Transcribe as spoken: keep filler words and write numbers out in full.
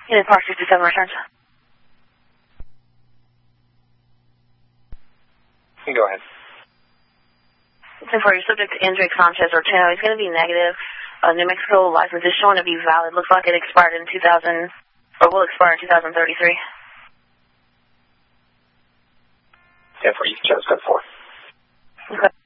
Unit Park sixty-seven returns. You can go ahead. ten for your subject to Indrick Sanchez Orteno. He's going to be negative. Uh, New Mexico license is showing to be valid. Looks like it expired in two thousand, or will expire in two thousand thirty-three. ten for you can check step four. Okay.